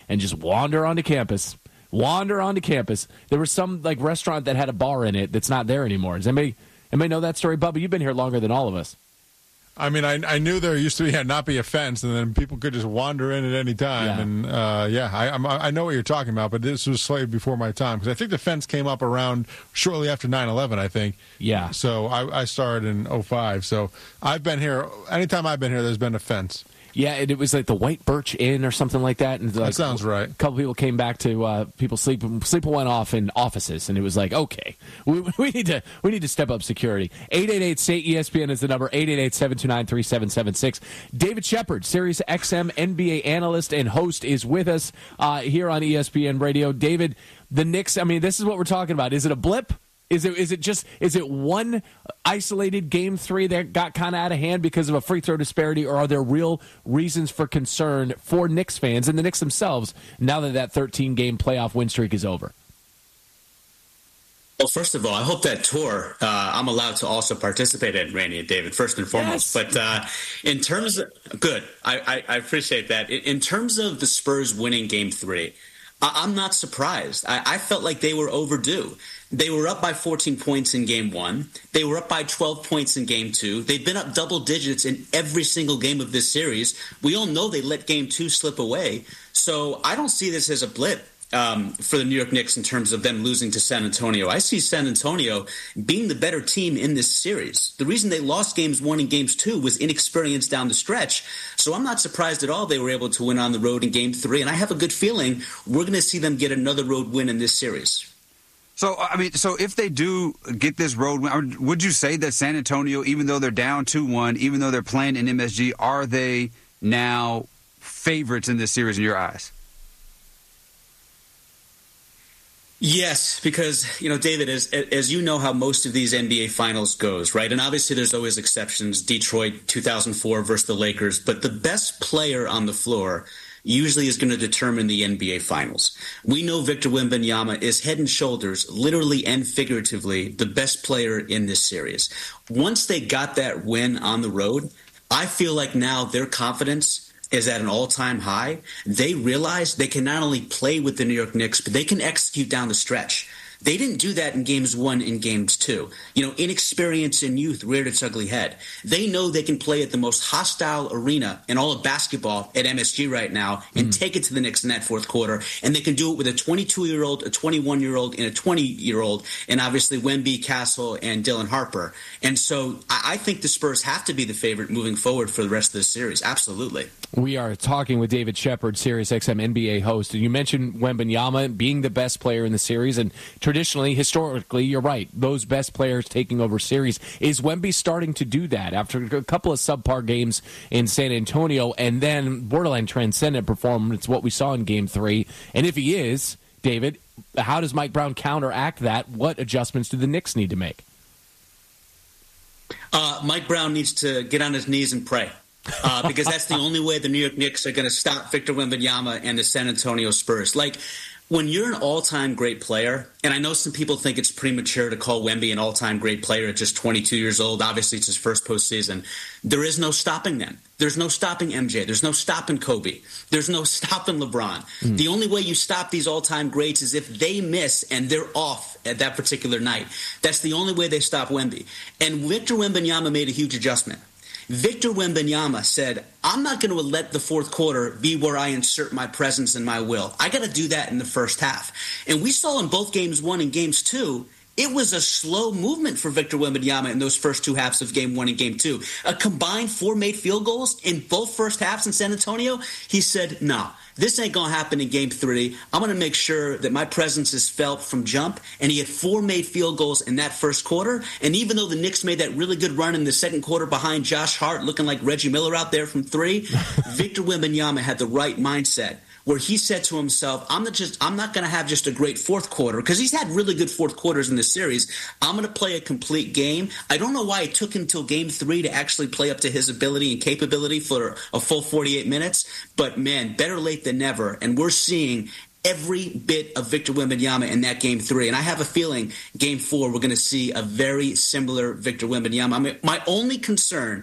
and just wander onto campus. There was some like restaurant that had a bar in it that's not there anymore. Does anybody know that story? Bubba, you've been here longer than all of us. I mean, I knew there used to not be a fence, and then people could just wander in at any time. Yeah. And I know what you're talking about, but this was slightly before my time because I think the fence came up around shortly after 9/11. I think. Yeah. So I started in 2005. So I've been here. Anytime I've been here, there's been a fence. Yeah, and it was like the White Birch Inn or something like that. And that sounds right. A couple people came back to people sleeping went off in offices, and it was like, okay, we need to step up security. 888-STATE-ESPN is the number. 888-729-3776. David Shepard, Sirius XM NBA analyst and host, is with us here on ESPN Radio. David, the Knicks. I mean, this is what we're talking about. Is it a blip? Is it one isolated game 3 that got kind of out of hand because of a free throw disparity, or are there real reasons for concern for Knicks fans and the Knicks themselves now that 13-game playoff win streak is over? Well, first of all, I hope that tour I'm allowed to also participate in, Randy and David, first and foremost. Yes. But in terms of good, I appreciate that. In terms of the Spurs winning game 3, I'm not surprised. I felt like they were overdue. They were up by 14 points in game 1. They were up by 12 points in game 2. They've been up double digits in every single game of this series. We all know they let game 2 slip away. So I don't see this as a blip for the New York Knicks in terms of them losing to San Antonio. I see San Antonio being the better team in this series. The reason they lost games 1 and games 2 was inexperience down the stretch. So I'm not surprised at all they were able to win on the road in game 3. And I have a good feeling we're going to see them get another road win in this series. So if they do get this road win, would you say that San Antonio, even though they're down 2-1, even though they're playing in MSG, are they now favorites in this series in your eyes? Yes, because, David, as you know how most of these NBA finals goes, right? And obviously there's always exceptions, Detroit 2004 versus the Lakers, but the best player on the floor usually is going to determine the NBA finals. We know Victor Wembanyama is head and shoulders, literally and figuratively, the best player in this series. Once they got that win on the road, I feel like now their confidence is at an all-time high. They realize they can not only play with the New York Knicks, but they can execute down the stretch. They didn't do that in games 1 and games 2. Inexperience and youth reared its ugly head. They know they can play at the most hostile arena in all of basketball at MSG right now and take it to the Knicks in that fourth quarter. And they can do it with a 22-year-old, a 21-year-old, and a 20-year-old, and obviously Wemby, Castle, and Dylan Harper. And so I think the Spurs have to be the favorite moving forward for the rest of the series. Absolutely. We are talking with David Shepard, Sirius XM NBA host. You mentioned Wembanyama being the best player in the series, and traditionally, historically, you're right, those best players taking over series. Is Wemby starting to do that after a couple of subpar games in San Antonio and then borderline transcendent performance, what we saw in Game 3? And if he is, David, how does Mike Brown counteract that? What adjustments do the Knicks need to make? Mike Brown needs to get on his knees and pray. Because that's the only way the New York Knicks are going to stop Victor Wembanyama and the San Antonio Spurs. Like, when you're an all-time great player, and I know some people think it's premature to call Wemby an all-time great player at just 22 years old. Obviously, it's his first postseason. There is no stopping them. There's no stopping MJ. There's no stopping Kobe. There's no stopping LeBron. The only way you stop these all-time greats is if they miss and they're off at that particular night. That's the only way they stop Wemby. And Victor Wembanyama made a huge adjustment. Victor Wembanyama said, I'm not going to let the fourth quarter be where I insert my presence and my will. I got to do that in the first half. And we saw in both games 1 and games 2, it was a slow movement for Victor Wembanyama in those first two halves of game 1 and game 2. A combined 4 made field goals in both first halves in San Antonio. He said, no, this ain't going to happen in game 3. I'm going to make sure that my presence is felt from jump. And he had 4 made field goals in that first quarter. And even though the Knicks made that really good run in the second quarter behind Josh Hart, looking like Reggie Miller out there from 3, Victor Wembanyama had the right mindset, where he said to himself, I'm not going to have just a great fourth quarter, because he's had really good fourth quarters in this series. I'm going to play a complete game. I don't know why it took him till game 3 to actually play up to his ability and capability for a full 48 minutes. But, man, better late than never. And we're seeing every bit of Victor Wembanyama in that game 3. And I have a feeling game 4 we're going to see a very similar Victor Wembanyama. I mean, my only concern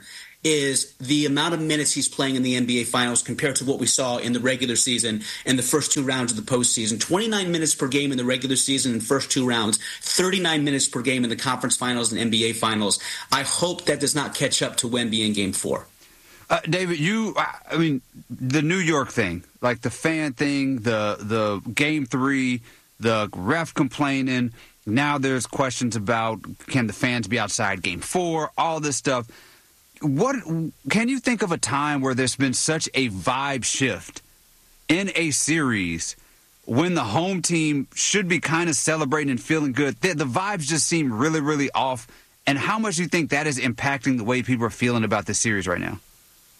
is the amount of minutes he's playing in the NBA Finals compared to what we saw in the regular season and the first 2 rounds of the postseason. 29 minutes per game in the regular season and first 2 rounds, 39 minutes per game in the conference finals and NBA Finals. I hope that does not catch up to Wemby in Game 4. David, the New York thing, like the fan thing, the Game 3, the ref complaining. Now there's questions about can the fans be outside Game 4, all this stuff. What can you think of a time where there's been such a vibe shift in a series when the home team should be kind of celebrating and feeling good? The vibes just seem really, really off. And how much do you think that is impacting the way people are feeling about this series right now?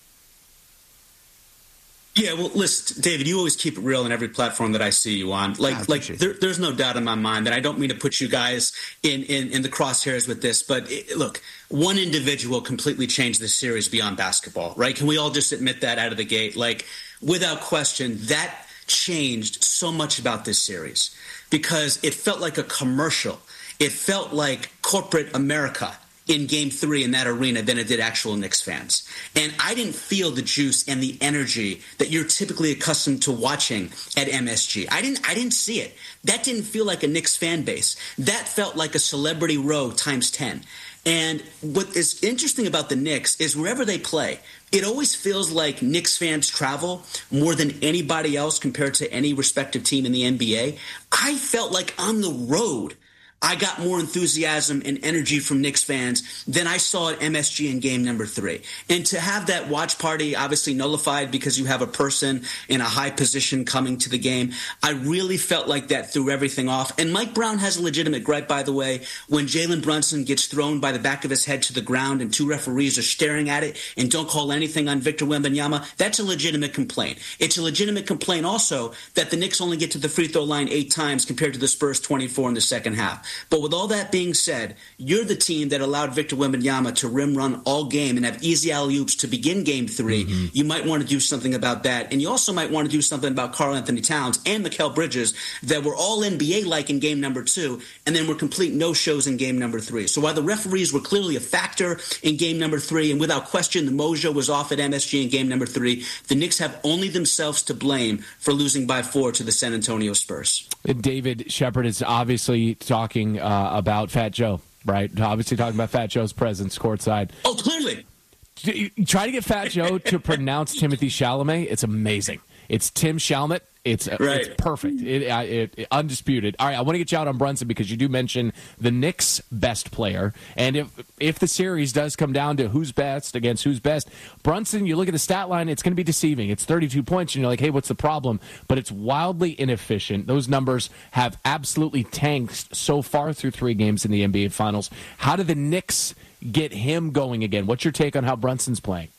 Yeah, well, listen, David, you always keep it real in every platform that I see you on. There's no doubt in my mind that I don't mean to put you guys in the crosshairs with this, but look, one individual completely changed this series beyond basketball, right? Can we all just admit that out of the gate? Like, without question, that changed so much about this series because it felt like a commercial. It felt like corporate America in Game 3 in that arena than it did actual Knicks fans. And I didn't feel the juice and the energy that you're typically accustomed to watching at MSG. I didn't see it. That didn't feel like a Knicks fan base. That felt like a celebrity row times 10. And what is interesting about the Knicks is wherever they play, it always feels like Knicks fans travel more than anybody else compared to any respective team in the NBA. I felt like on the road, I got more enthusiasm and energy from Knicks fans than I saw at MSG in Game number 3. And to have that watch party obviously nullified because you have a person in a high position coming to the game, I really felt like that threw everything off. And Mike Brown has a legitimate gripe, by the way, when Jalen Brunson gets thrown by the back of his head to the ground and 2 referees are staring at it and don't call anything on Victor Wembanyama. That's a legitimate complaint. It's a legitimate complaint also that the Knicks only get to the free throw line 8 times compared to the Spurs 24 in the second half. But with all that being said, you're the team that allowed Victor Wembanyama to rim run all game and have easy alley-oops to begin Game 3. Mm-hmm. You might want to do something about that. And you also might want to do something about Karl-Anthony Towns and Mikal Bridges that were all NBA-like in Game number 2 and then were complete no-shows in Game number 3. So while the referees were clearly a factor in Game number 3, and without question the mojo was off at MSG in Game number 3, the Knicks have only themselves to blame for losing by 4 to the San Antonio Spurs. David Shepard is obviously talking about Fat Joe, right? Obviously talking about Fat Joe's presence courtside. Oh, clearly. You try to get Fat Joe to pronounce Timothy Chalamet. It's amazing. It's Tim Chalamet. It's perfect. It undisputed. All right, I want to get you out on Brunson because you do mention the Knicks' best player. And if the series does come down to who's best against who's best, Brunson, you look at the stat line, it's going to be deceiving. It's 32 points, and you're like, hey, what's the problem? But it's wildly inefficient. Those numbers have absolutely tanked so far through 3 games in the NBA Finals. How do the Knicks get him going again? What's your take on how Brunson's playing?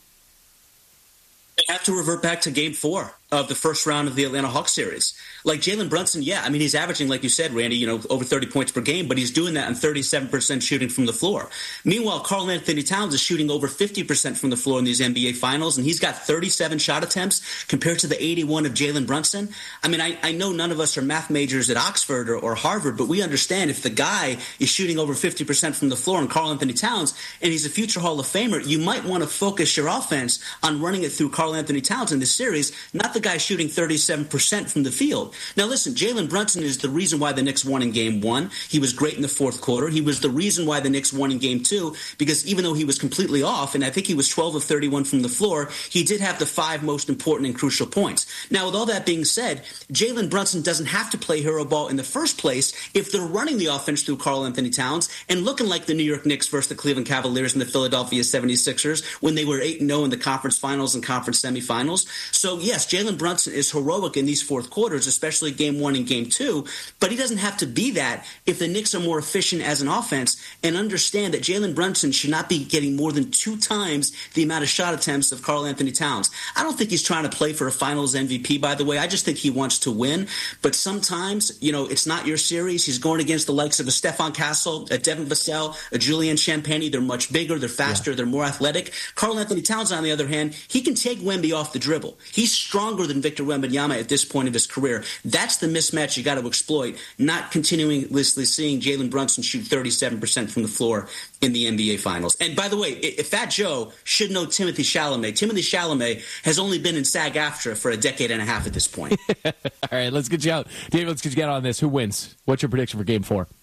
They have to revert back to Game 4 of the first round of the Atlanta Hawks series. Like Jalen Brunson, he's averaging, like you said, Randy, over 30 points per game, but he's doing that on 37% shooting from the floor. Meanwhile, Karl-Anthony Towns is shooting over 50% from the floor in these NBA Finals, and he's got 37 shot attempts compared to the 81 of Jalen Brunson. I know none of us are math majors at Oxford or Harvard, but we understand if the guy is shooting over 50% from the floor and Karl-Anthony Towns, and he's a future Hall of Famer, you might want to focus your offense on running it through Karl-Anthony Towns in this series, not the guy shooting 37% from the field. Now, listen, Jalen Brunson is the reason why the Knicks won in Game 1. He was great in the fourth quarter. He was the reason why the Knicks won in Game 2 because even though he was completely off, and I think he was 12 of 31 from the floor, he did have the 5 most important and crucial points. Now, with all that being said, Jalen Brunson doesn't have to play hero ball in the first place if they're running the offense through Karl-Anthony Towns and looking like the New York Knicks versus the Cleveland Cavaliers and the Philadelphia 76ers when they were 8-0 in the conference finals and conference semifinals. So, yes, Jalen Brunson is heroic in these fourth quarters, especially Game 1 and Game 2, but he doesn't have to be that if the Knicks are more efficient as an offense and understand that Jalen Brunson should not be getting more than 2 times the amount of shot attempts of Karl-Anthony Towns. I don't think he's trying to play for a finals MVP, by the way. I just think he wants to win, but sometimes, it's not your series. He's going against the likes of a Stephon Castle, a Devin Vassell, a Julian Champagnie. They're much bigger, they're faster, they're more athletic. Karl-Anthony Towns, on the other hand, he can take Wemby off the dribble. He's stronger stronger than Victor Wembanyama at this point of his career. That's the mismatch you got to exploit, not continuously seeing Jalen Brunson shoot 37% from the floor in the NBA Finals. And by the way, if Fat Joe should know Timothée Chalamet, Timothée Chalamet has only been in SAG-AFTRA for a decade and a half at this point. All right, let's get you out. David, let's get you out on this. Who wins? What's your prediction for Game 4?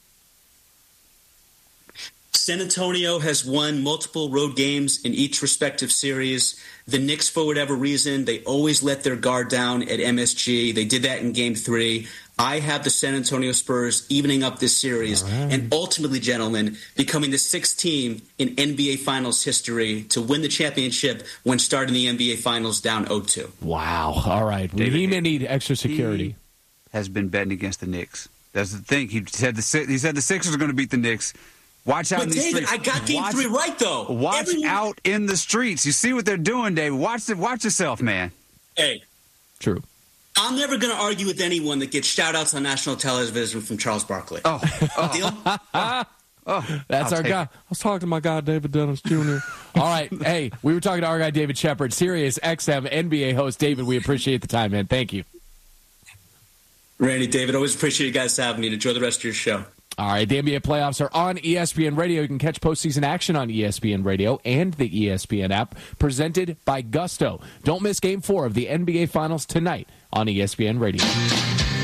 San Antonio has won multiple road games in each respective series. The Knicks, for whatever reason, they always let their guard down at MSG. They did that in Game 3. I have the San Antonio Spurs evening up this series and ultimately, gentlemen, becoming the 6th team in NBA Finals history to win the championship when starting the NBA Finals down 0-2. Wow. All right. We may need extra security. He has been betting against the Knicks. That's the thing. He said the Sixers are going to beat the Knicks. Watch out in the David, streets. I got Game 3 right, though. Watch out in the streets. You see what they're doing, David. Watch yourself, man. Hey. True. I'm never going to argue with anyone that gets shout-outs on national television from Charles Barkley. Oh. Deal? That's our guy. I was talking to my guy, David Dennis Jr. All right. Hey, we were talking to our guy, David Shepard, Sirius XM NBA host. David, we appreciate the time, man. Thank you. Randy, David, always appreciate you guys having me. And enjoy the rest of your show. All right, the NBA playoffs are on ESPN Radio. You can catch postseason action on ESPN Radio and the ESPN app, presented by Gusto. Don't miss Game 4 of the NBA Finals tonight on ESPN Radio.